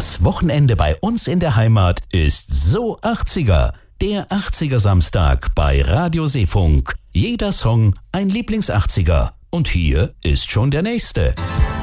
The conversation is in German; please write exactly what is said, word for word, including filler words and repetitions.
Das Wochenende bei uns in der Heimat ist so achtziger. Der achtziger Samstag bei Radio Seefunk. Jeder Song ein Lieblings-achtziger. Und hier ist schon der nächste.